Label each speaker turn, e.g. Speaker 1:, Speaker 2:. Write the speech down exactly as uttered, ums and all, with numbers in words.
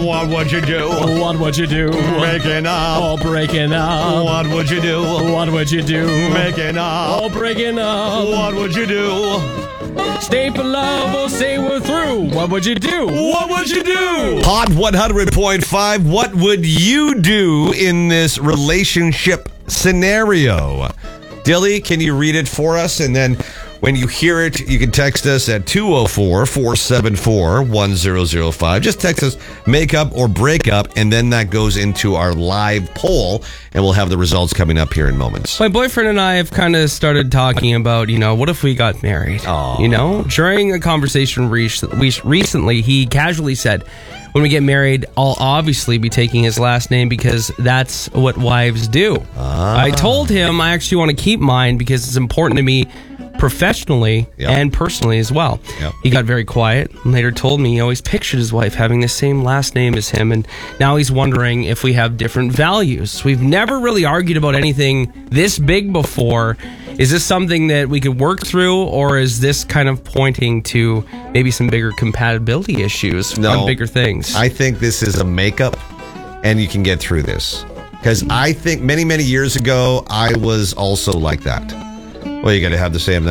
Speaker 1: What would you do?
Speaker 2: What would you do?
Speaker 1: Breaking up.
Speaker 2: Oh, breaking up.
Speaker 1: What would you do?
Speaker 2: What would you do?
Speaker 1: Making up.
Speaker 2: Oh, breaking up.
Speaker 1: What would you do?
Speaker 2: Stay for love or say we're through. What would you do?
Speaker 1: What would you do? Hot one hundred point five. What would you do in this relationship scenario? Dilly, can you read it for us? And then when you hear it, you can text us at two oh four, four seven four, one oh oh five. Just text us make up or break up, and then that goes into our live poll, and we'll have the results coming up here in moments.
Speaker 2: My boyfriend and I have kind of started talking about, you know, what if we got married?
Speaker 1: Aww.
Speaker 2: You know, during a conversation re- recently, he casually said, when we get married, I'll obviously be taking his last name because that's what wives do.
Speaker 1: Ah.
Speaker 2: I told him I actually want to keep mine because it's important to me professionally
Speaker 1: Yep.
Speaker 2: and personally as well.
Speaker 1: Yep.
Speaker 2: He got very quiet and later told me he always pictured his wife having the same last name as him, and now he's wondering if we have different values. We've never really argued about anything this big before. Is this something that we could work through, or is this kind of pointing to maybe some bigger compatibility issues
Speaker 1: No.
Speaker 2: on bigger things?
Speaker 1: I think this is a makeup, and you can get through this. Because I think many, many years ago, I was also like that. Well, you got to have the same